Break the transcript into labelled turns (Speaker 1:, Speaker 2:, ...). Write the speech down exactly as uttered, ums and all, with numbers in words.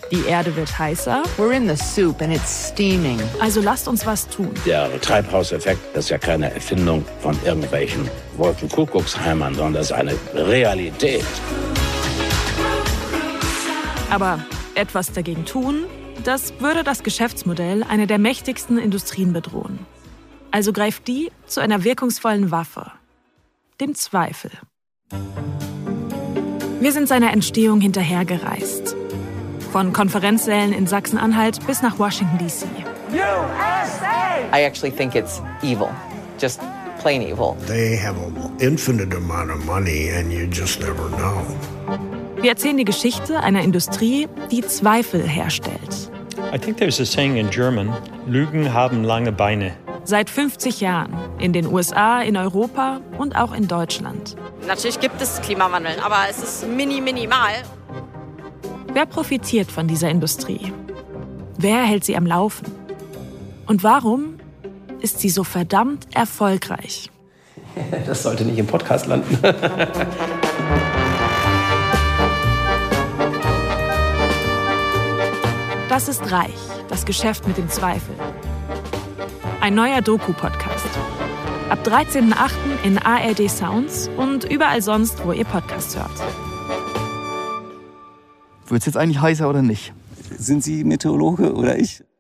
Speaker 1: Die Erde wird heißer.
Speaker 2: We're in the soup and it's steaming.
Speaker 1: Also lasst uns was tun.
Speaker 3: Der Treibhauseffekt, das ist ja keine Erfindung von irgendwelchen Wolkenkuckucksheimern, sondern das ist eine Realität.
Speaker 1: Aber etwas dagegen tun, das würde das Geschäftsmodell einer der mächtigsten Industrien bedrohen. Also greift die zu einer wirkungsvollen Waffe, dem Zweifel. Wir sind seiner Entstehung hinterhergereist. Von Konferenzsälen in Sachsen-Anhalt bis nach Washington D C.
Speaker 4: U S A!
Speaker 5: I actually think it's evil, just plain evil.
Speaker 6: They have an infinite amount of money and you just never know.
Speaker 1: Wir erzählen die Geschichte einer Industrie, die Zweifel herstellt.
Speaker 7: I think there's a saying in German, Lügen haben lange Beine.
Speaker 1: Seit fünfzig Jahren in den U S A, in Europa und auch in Deutschland.
Speaker 8: Natürlich gibt es Klimawandel, aber es ist mini, minimal.
Speaker 1: Wer profitiert von dieser Industrie? Wer hält sie am Laufen? Und warum ist sie so verdammt erfolgreich?
Speaker 9: Das sollte nicht im Podcast landen.
Speaker 1: Das ist Reich, das Geschäft mit dem Zweifel. Ein neuer Doku-Podcast. Ab dreizehnten achten in A R D Sounds und überall sonst, wo ihr Podcasts hört.
Speaker 10: Wird es jetzt eigentlich heißer oder nicht?
Speaker 11: Sind Sie Meteorologe oder ich?